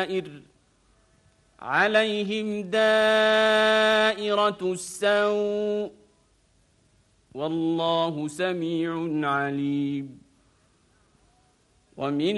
الكبائر عليهم دائرة السوء والله سميع عليم. ومن